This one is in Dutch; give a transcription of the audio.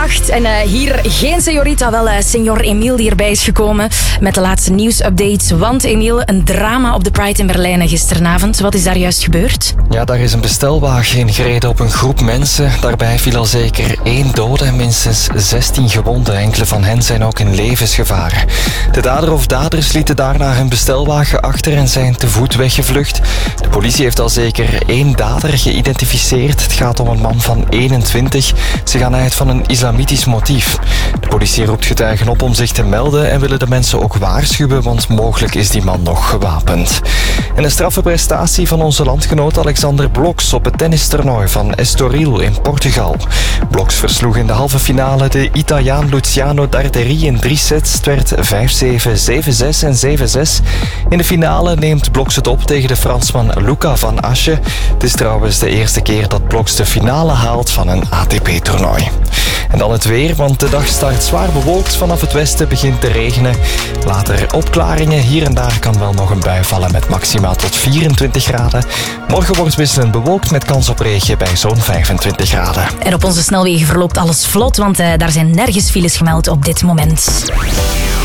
8. En hier geen Señorita, wel Senor Emiel die erbij is gekomen met de laatste nieuwsupdates. Want Emiel, een drama op de Pride in Berlijn gisteravond. Wat is daar juist gebeurd? Ja, daar is een bestelwagen ingereden op een groep mensen. Daarbij viel al zeker 1 dode en minstens 16 gewonden. Enkele van hen zijn ook in levensgevaar. De dader of daders lieten daarna hun bestelwagen achter en zijn te voet weggevlucht. De politie heeft al zeker 1 dader geïdentificeerd. Het gaat om een man van 21. Ze gaan uit van een islamitisch motief. De politie roept getuigen op om zich te melden en willen de mensen ook waarschuwen, want mogelijk is die man nog gewapend. En een straffe prestatie van onze landgenoot Alexander Bloks op het tennistoernooi van Estoril in Portugal. Bloks versloeg in de halve finale de Italiaan Luciano Darderi in 3 sets. Het werd 5-7, 7-6 en 7-6. In de finale neemt Bloks het op tegen de Fransman Luca van Assche. Het is trouwens de eerste keer dat Bloks de finale haalt van een ATP-toernooi. En dan het weer, want de dag start zwaar bewolkt. Vanaf het westen begint te regenen. Later opklaringen. Hier en daar kan wel nog een bui vallen met maximaal tot 24 graden. Morgen wordt wisselend bewolkt met kans op regen bij zo'n 25 graden. En op onze snelwegen verloopt alles vlot, want daar zijn nergens files gemeld op dit moment.